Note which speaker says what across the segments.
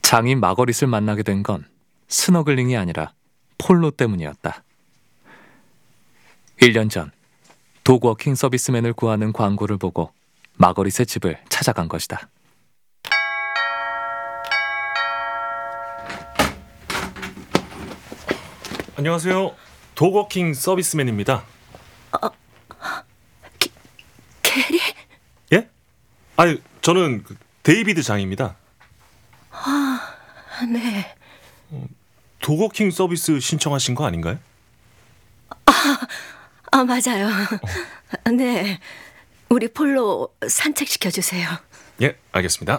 Speaker 1: 장이 마거릿을 만나게 된 건 스너글링이 아니라 폴로 때문이었다. 1년 전 독워킹 서비스맨을 구하는 광고를 보고 마거릿의 집을 찾아간 것이다.
Speaker 2: 안녕하세요. 독워킹 서비스맨입니다.
Speaker 3: 게리?
Speaker 2: 예? 아유, 저는 데이비드 장입니다.
Speaker 3: 네.
Speaker 2: 독워킹 서비스 신청하신 거 아닌가요?
Speaker 3: 맞아요. 네. 우리 폴로 산책시켜주세요.
Speaker 2: 예, 알겠습니다.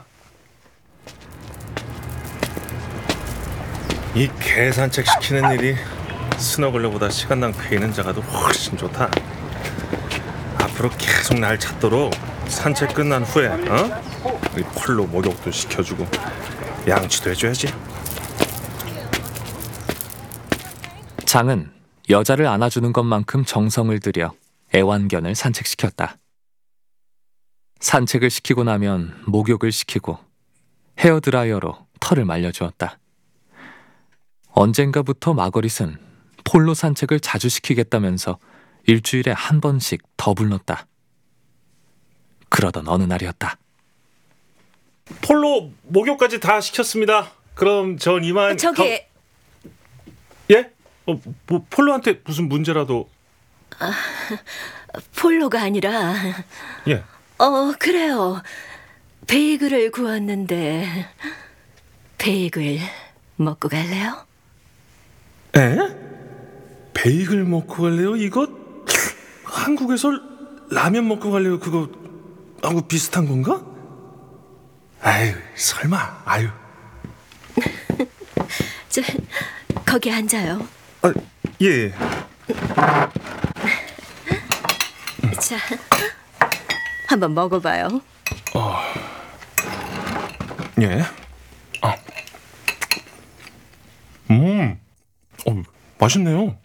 Speaker 2: 이 개 산책시키는 일이 스너글러보다 시간 낭비하는 자가도 훨씬 좋다. 앞으로 계속 날 찾도록 산책 끝난 후에 우리 폴로 목욕도 시켜주고 양치도 해줘야지.
Speaker 1: 장은 여자를 안아주는 것만큼 정성을 들여 애완견을 산책시켰다. 산책을 시키고 나면 목욕을 시키고 헤어드라이어로 털을 말려주었다. 언젠가부터 마거릿은 폴로 산책을 자주 시키겠다면서 일주일에 한 번씩 더 불렀다. 그러던 어느 날이었다.
Speaker 2: 폴로 목욕까지 다 시켰습니다. 그럼 전 이만
Speaker 3: 저기
Speaker 2: 예? 뭐 폴로한테 무슨 문제라도?
Speaker 3: 폴로가 아니라
Speaker 2: 예.
Speaker 3: 그래요. 베이글을 구웠는데 베이글 먹고 갈래요?
Speaker 2: 에? 베이글 먹고 갈래요? 이거 한국에서 라면 먹고 갈래요? 그거 하고 비슷한 건가? 아유, 설마. 아유.
Speaker 3: 저 거기 앉아요.
Speaker 2: 예.
Speaker 3: 자, 한번 먹어봐요.
Speaker 2: 예. 맛있네요.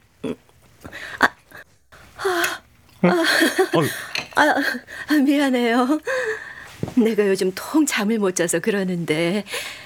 Speaker 3: 미안해요. 내가 요즘 통 잠을 못 자서 그러는데